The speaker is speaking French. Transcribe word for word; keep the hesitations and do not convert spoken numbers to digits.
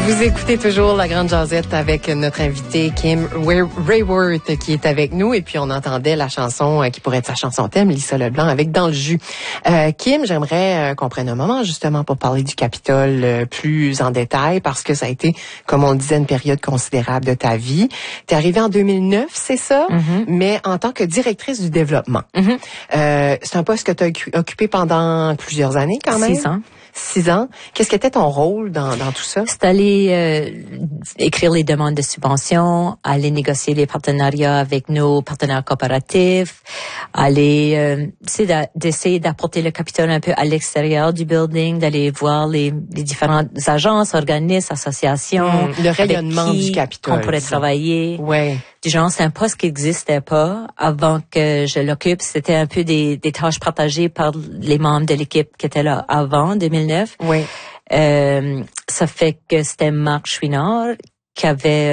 Vous écoutez toujours La Grande Jasette avec notre invité Kim Raworth qui est avec nous. Et puis, on entendait la chanson euh, qui pourrait être sa chanson thème, Lisa Leblanc, avec Dans le jus. Euh, Kim, j'aimerais euh, qu'on prenne un moment justement pour parler du Capitole euh, plus en détail parce que ça a été, comme on le disait, une période considérable de ta vie. T'es arrivée en deux mille neuf, c'est ça? Mm-hmm. Mais en tant que directrice du développement. Mm-hmm. Euh, c'est un poste que tu as occupé pendant plusieurs années quand même? Six ans. Six ans. Qu'est-ce qu'était ton rôle dans, dans tout ça? C'est aller euh, écrire les demandes de subventions, aller négocier les partenariats avec nos partenaires coopératifs, aller euh, c'est d'essayer d'apporter le Capitole un peu à l'extérieur du building, d'aller voir les, les différentes agences, organismes, associations. Mmh, le rayonnement du Capitole. On pourrait travailler. Ouais. Du genre, c'est un poste qui n'existait pas avant que je l'occupe. C'était un peu des, des tâches partagées par les membres de l'équipe qui étaient là avant deux mille neuf. Oui. Euh, ça fait que c'était Marc Chouinard qui avait